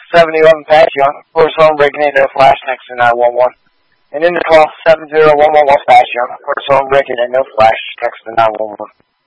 127011 Patch Young. First phone breaking in, no flash next to 911. And in the 127011 West Patch Young. First phone breaking in, no flash next to 911.